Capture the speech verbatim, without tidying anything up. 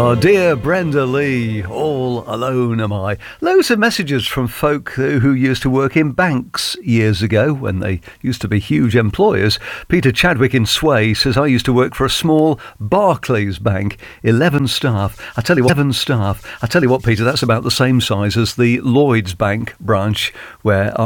Oh, dear Brenda Lee, all alone am I. Loads of messages from folk who, who used to work in banks years ago when they used to be huge employers. Peter Chadwick in Sway says, I used to work for a small Barclays bank, eleven staff. I tell you what, eleven staff. I tell you what, Peter, that's about the same size as the Lloyds Bank branch where